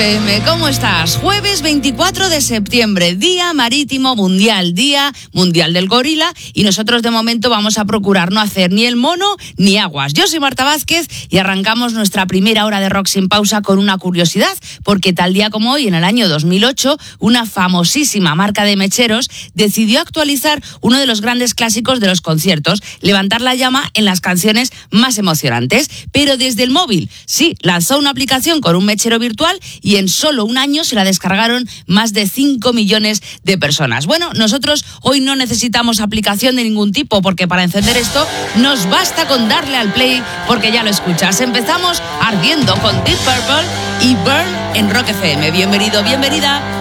FM, ¿cómo estás? Jueves 24 de septiembre, Día Marítimo Mundial, Día Mundial del Gorila, y nosotros de momento vamos a procurar no hacer ni el mono ni aguas. Yo soy Marta Vázquez y arrancamos nuestra primera hora de Rock Sin Pausa con una curiosidad, porque tal día como hoy, en el año 2008, una famosísima marca de mecheros decidió actualizar uno de los grandes clásicos de los conciertos, levantar la llama en las canciones más emocionantes, pero desde el móvil. Sí, lanzó una aplicación con un mechero virtual y en solo un año se la descargaron más de 5 millones de personas. Bueno, nosotros hoy no necesitamos aplicación de ningún tipo, porque para encender esto nos basta con darle al play, porque ya lo escuchas. Empezamos ardiendo con Deep Purple y Burn en Rock FM. Bienvenido, bienvenida